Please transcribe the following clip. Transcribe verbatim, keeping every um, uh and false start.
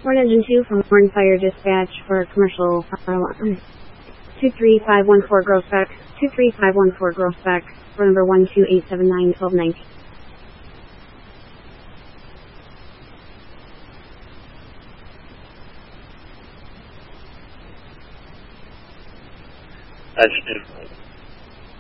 Horn Engine two from Horn Fire Dispatch for commercial fire alarm. two three five one four Gross Beck, two three five one four Gross Beck, phone number one two eight seven nine one two nine zero. Engine two.